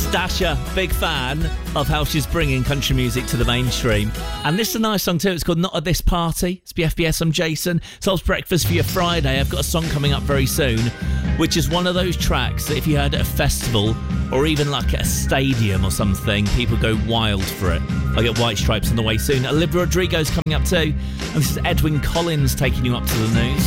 Dasha, big fan of how she's bringing country music to the mainstream. And this is a nice song too. It's called Not At This Party. It's BFBS. I'm Jason. Solves breakfast for your Friday. I've got a song coming up very soon, which is one of those tracks that if you heard at a festival or even like at a stadium or something, people go wild for it. I get White Stripes on the way soon. Olivia Rodrigo's coming up too. And this is Edwyn Collins taking you up to the news.